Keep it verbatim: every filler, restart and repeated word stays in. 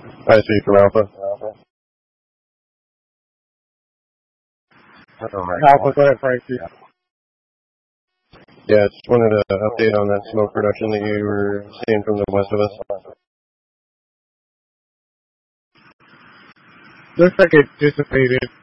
I see from Alpha. Alpha, go ahead, Frankie. Yeah, just wanted to update on that smoke production that you were seeing from the west of us. Looks like it dissipated.